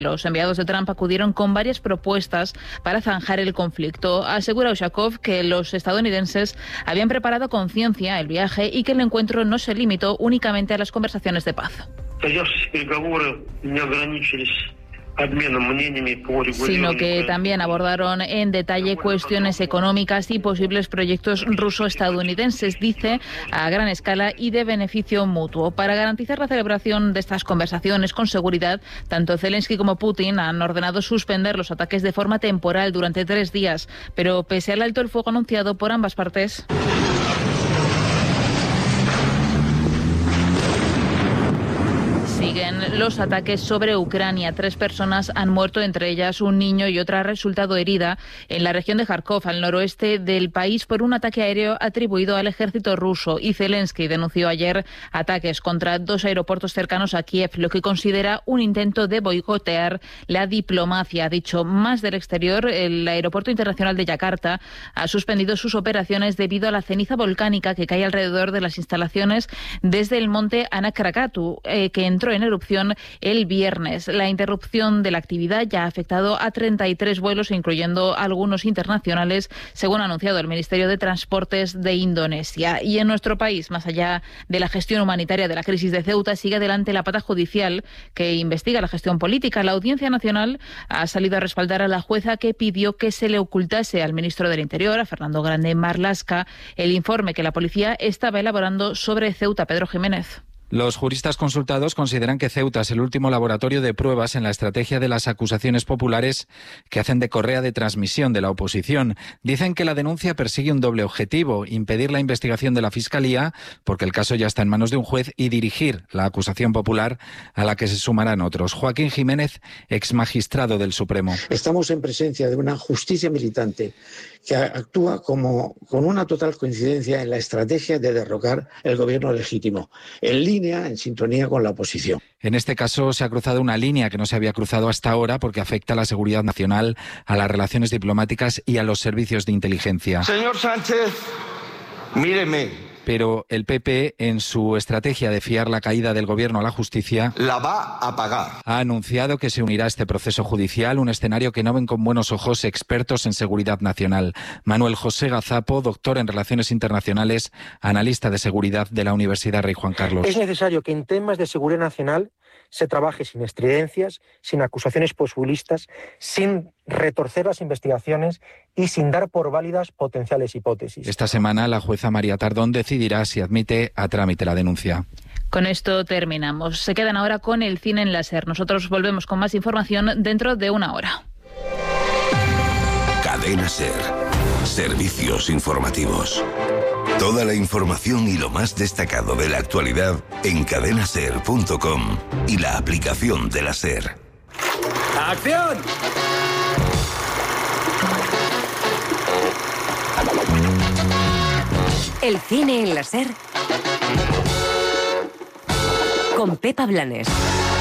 Los enviados de Trump acudieron con varias propuestas para zanjar el conflicto. Asegura Ushakov que los estadounidenses habían preparado con ciencia el viaje y que el encuentro no se limitó únicamente a las conversaciones de paz, sino que también abordaron en detalle cuestiones económicas y posibles proyectos ruso-estadounidenses, dice, a gran escala y de beneficio mutuo. Para garantizar la celebración de estas conversaciones con seguridad, tanto Zelensky como Putin han ordenado suspender los ataques de forma temporal durante 3 días, pero pese al alto el fuego anunciado por ambas partes. Siguen los ataques sobre Ucrania. 3 personas han muerto, entre ellas un niño, y otra ha resultado herida en la región de Kharkov, al noroeste del país, por un ataque aéreo atribuido al ejército ruso. Y Zelensky denunció ayer ataques contra 2 aeropuertos cercanos a Kiev, lo que considera un intento de boicotear la diplomacia. Ha dicho más del exterior. El aeropuerto internacional de Yakarta ha suspendido sus operaciones debido a la ceniza volcánica que cae alrededor de las instalaciones desde el monte Anak Krakatu, que entró en erupción el viernes. La interrupción de la actividad ya ha afectado a 33 vuelos, incluyendo algunos internacionales, según ha anunciado el Ministerio de Transportes de Indonesia. Y en nuestro país, más allá de la gestión humanitaria de la crisis de Ceuta, sigue adelante la pata judicial que investiga la gestión política. La Audiencia Nacional ha salido a respaldar a la jueza que pidió que se le ocultase al ministro del Interior, a Fernando Grande Marlaska, el informe que la policía estaba elaborando sobre Ceuta. Pedro Jiménez. Los juristas consultados consideran que Ceuta es el último laboratorio de pruebas en la estrategia de las acusaciones populares que hacen de correa de transmisión de la oposición. Dicen que la denuncia persigue un doble objetivo: impedir la investigación de la Fiscalía, porque el caso ya está en manos de un juez, y dirigir la acusación popular, a la que se sumarán otros. Joaquín Jiménez, exmagistrado del Supremo. Estamos en presencia de una justicia militante que actúa con una total coincidencia en la estrategia de derrocar el gobierno legítimo, en sintonía con la oposición. En este caso se ha cruzado una línea que no se había cruzado hasta ahora, porque afecta a la seguridad nacional, a las relaciones diplomáticas y a los servicios de inteligencia. Señor Sánchez, míreme. Pero el PP, en su estrategia de fiar la caída del gobierno a la justicia, la va a pagar. Ha anunciado que se unirá a este proceso judicial, un escenario que no ven con buenos ojos expertos en seguridad nacional. Manuel José Gazapo, doctor en Relaciones Internacionales, analista de seguridad de la Universidad Rey Juan Carlos. Es necesario que en temas de seguridad nacional se trabaje sin estridencias, sin acusaciones populistas, sin retorcer las investigaciones y sin dar por válidas potenciales hipótesis. Esta semana la jueza María Tardón decidirá si admite a trámite la denuncia. Con esto terminamos. Se quedan ahora con el cine en la SER. Nosotros volvemos con más información dentro de 1 hora. Cadena SER. Servicios informativos. Toda la información y lo más destacado de la actualidad en cadenaser.com y la aplicación de la SER. ¡Acción! El cine en la SER con Pepa Blanes.